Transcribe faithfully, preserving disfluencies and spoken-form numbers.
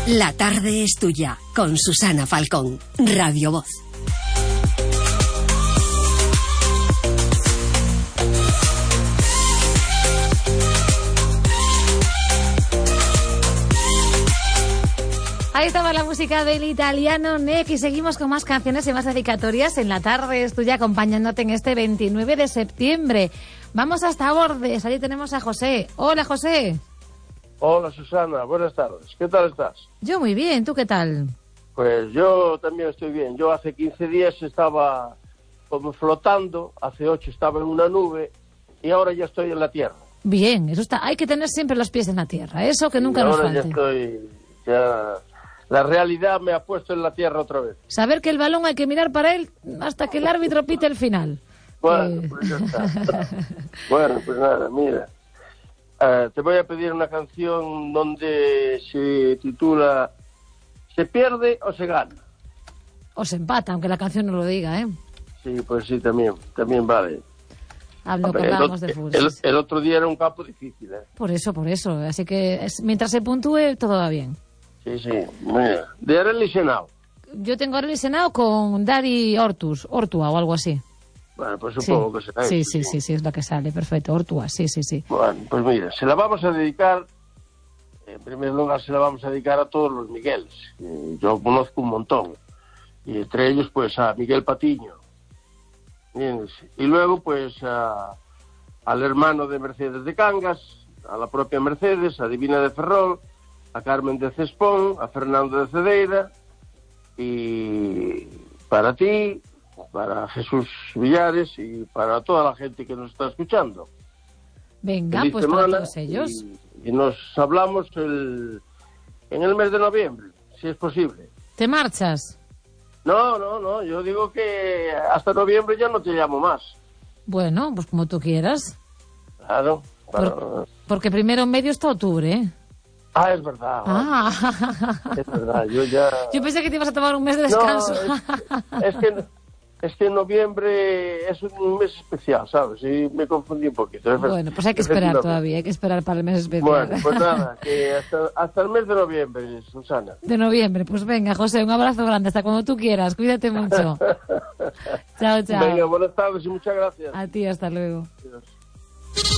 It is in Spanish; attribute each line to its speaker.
Speaker 1: La tarde es tuya, con Susana Falcón, Radio Voz.
Speaker 2: Ahí estaba la música del italiano Nek y seguimos con más canciones y más dedicatorias en La tarde es tuya, acompañándote en este veintinueve de septiembre. Vamos hasta Ordes, allí tenemos a José. Hola, José.
Speaker 3: Hola, Susana, buenas tardes. ¿Qué tal estás?
Speaker 2: Yo muy bien, ¿tú qué tal?
Speaker 3: Pues yo también estoy bien. Yo hace quince días estaba como flotando, hace ocho estaba en una nube y ahora ya estoy en la tierra.
Speaker 2: Bien, eso está. Hay que tener siempre los pies en la tierra, eso que nunca
Speaker 3: y
Speaker 2: nos
Speaker 3: ahora
Speaker 2: falte.
Speaker 3: Ya estoy, ya la realidad me ha puesto en la tierra otra vez.
Speaker 2: Saber que el balón hay que mirar para él hasta que el árbitro pite el final.
Speaker 3: Bueno,
Speaker 2: eh...
Speaker 3: pues ya está. Bueno, pues nada, mira. Uh, te voy a pedir una canción donde se titula ¿Se pierde o se gana?
Speaker 2: O se empata, aunque la canción no lo diga, ¿eh?
Speaker 3: Sí, pues sí, también, también vale.
Speaker 2: Hablo que hablábamos de fútbol.
Speaker 3: El, el otro día era un campo difícil, ¿eh?
Speaker 2: Por eso, por eso. Así que es, mientras se puntúe, todo va bien.
Speaker 3: Sí, sí. Mira, de Arely Senao.
Speaker 2: Yo tengo Arely Senao con Dari Ortus, Ortua o algo así.
Speaker 3: Bueno, pues supongo
Speaker 2: sí.
Speaker 3: que será
Speaker 2: sí,
Speaker 3: eso.
Speaker 2: Sí, sí, sí, sí, es la que sale, perfecto. Ortua, sí, sí, sí.
Speaker 3: Bueno, pues mira, se la vamos a dedicar, en primer lugar se la vamos a dedicar a todos los Migueles. Yo conozco un montón. Y entre ellos, pues, a Miguel Patiño. ¿Entiendes? Y luego, pues, a, al hermano de Mercedes de Cangas, a la propia Mercedes, a Divina de Ferrol, a Carmen de Cespón, a Fernando de Cedeira, y para ti, para Jesús Villares y para toda la gente que nos está escuchando.
Speaker 2: Venga,
Speaker 3: Feliz
Speaker 2: pues
Speaker 3: semana,
Speaker 2: para todos ellos.
Speaker 3: Y, y nos hablamos el, en el mes de noviembre, si es posible.
Speaker 2: ¿Te marchas?
Speaker 3: No, no, no, yo digo que hasta noviembre ya no te llamo más.
Speaker 2: Bueno, pues como tú quieras.
Speaker 3: Claro. claro.
Speaker 2: Por, porque primero en medio está octubre, ¿eh?
Speaker 3: Ah, es verdad.
Speaker 2: Ah.
Speaker 3: Es verdad, yo ya...
Speaker 2: Yo pensé que te ibas a tomar un mes de descanso.
Speaker 3: No, es, es que... Es que noviembre es un mes especial, ¿sabes? Y me confundí un poquito.
Speaker 2: Bueno, pues hay que esperar todavía, hay que esperar para el mes especial.
Speaker 3: Bueno, pues nada, que hasta, hasta el mes de noviembre, Susana.
Speaker 2: De noviembre, pues venga, José, un abrazo grande, hasta cuando tú quieras, cuídate mucho. Chao, chao.
Speaker 3: Venga, buenas tardes y muchas gracias.
Speaker 2: A ti, hasta luego.
Speaker 3: Adiós.